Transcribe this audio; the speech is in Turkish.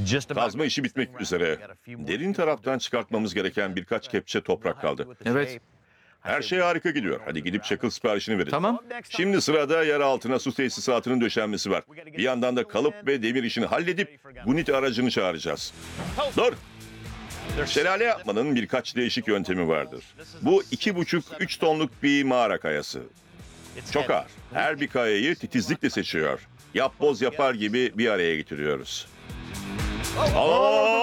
Kazma işi bitmek üzere. Derin taraftan çıkartmamız gereken birkaç kepçe toprak kaldı. Evet. Her şey harika gidiyor. Hadi gidip çakıl siparişini verin. Tamam. Şimdi sırada yer altına su tesisatının döşenmesi var. Bir yandan da kalıp ve demir işini halledip Gunit aracını çağıracağız. Dur! Şelale yapmanın birkaç değişik yöntemi vardır. Bu 2,5-3 tonluk bir mağara kayası. Çok ağır. Her bir kayayı titizlikle seçiyor. Yap boz yapar gibi bir araya getiriyoruz. Aa!